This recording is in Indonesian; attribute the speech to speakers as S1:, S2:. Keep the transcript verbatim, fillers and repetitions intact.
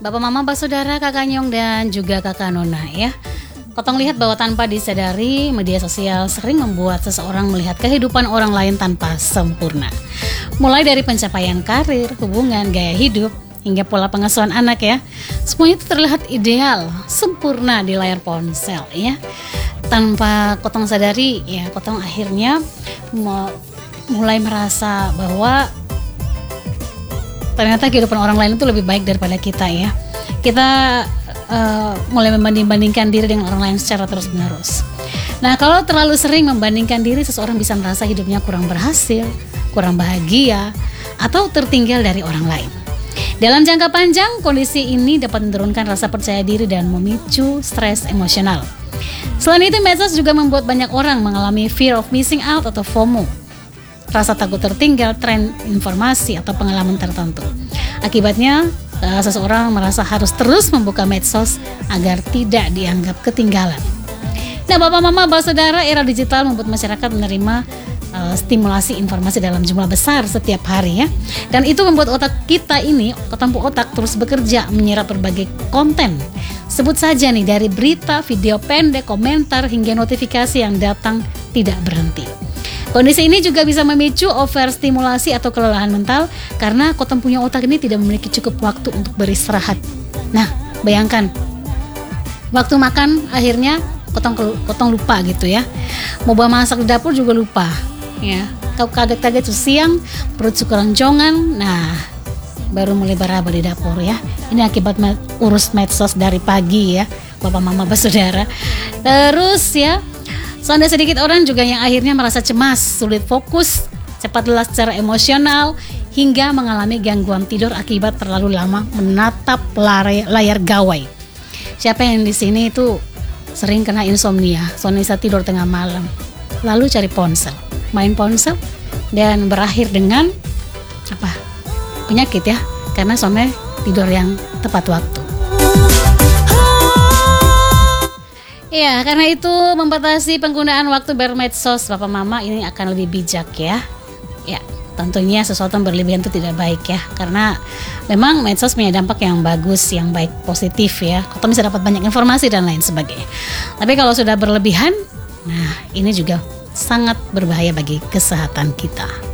S1: Bapak Mama, Pak Saudara, Kakak Nyong dan juga Kakak Nona ya. Kotong lihat bahwa tanpa disadari, media sosial sering membuat seseorang melihat kehidupan orang lain tanpa sempurna. Mulai dari pencapaian karir, hubungan, gaya hidup, hingga pola pengasuhan anak ya. Semuanya itu terlihat ideal, sempurna di layar ponsel ya. Tanpa kotong sadari ya, kotong akhirnya mulai merasa bahwa ternyata kehidupan orang lain itu lebih baik daripada kita ya. Kita uh, mulai membanding-bandingkan diri dengan orang lain secara terus-menerus. Nah, kalau terlalu sering membandingkan diri, seseorang bisa merasa hidupnya kurang berhasil, kurang bahagia, atau tertinggal dari orang lain. Dalam jangka panjang, kondisi ini dapat menurunkan rasa percaya diri dan memicu stres emosional. Selain itu, medsos juga membuat banyak orang mengalami fear of missing out atau FOMO, rasa takut tertinggal tren informasi atau pengalaman tertentu. Akibatnya, uh, seseorang merasa harus terus membuka medsos agar tidak dianggap ketinggalan. Nah, Bapak Mama, Bapak Saudara, era digital membuat masyarakat menerima uh, stimulasi informasi dalam jumlah besar setiap hari ya. Dan itu membuat otak kita ini, otak otak terus bekerja menyerap berbagai konten. Sebut saja nih, dari berita, video pendek, komentar, hingga notifikasi yang datang tidak berhenti. Kondisi ini juga bisa memicu overstimulasi atau kelelahan mental karena kotong punya otak ini tidak memiliki cukup waktu untuk beristirahat. Nah, bayangkan waktu makan akhirnya kotong kotong lupa gitu ya. Mau bawa masak di dapur juga lupa ya. Kau kaget-kaget tuh siang, perut keroncongan. Nah, baru mulai beraba di dapur ya. Ini akibat med- urus medsos dari pagi ya, Bapak Mama, Bapak Saudara. Terus ya, so, ada sedikit orang juga yang akhirnya merasa cemas, sulit fokus, cepat lelah secara emosional, hingga mengalami gangguan tidur akibat terlalu lama menatap layar, layar gawai. Siapa yang di sini itu sering kena insomnia, so bisa tidur tengah malam, lalu cari ponsel, main ponsel, dan berakhir dengan apa? Penyakit ya, karena soalnya tidur yang tepat waktu. Ya, karena itu membatasi penggunaan waktu bermedsos, Bapak Mama, ini akan lebih bijak ya. Ya, tentunya sesuatu yang berlebihan itu tidak baik ya, karena memang medsos punya dampak yang bagus, yang baik, positif ya. Kita bisa dapat banyak informasi dan lain sebagainya. Tapi kalau sudah berlebihan, nah ini juga sangat berbahaya bagi kesehatan kita.